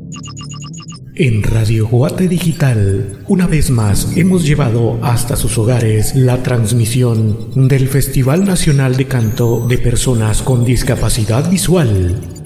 En Radio Guate Digital, una vez más hemos llevado hasta sus hogares la transmisión del Festival Nacional de Canto de Personas con Discapacidad Visual.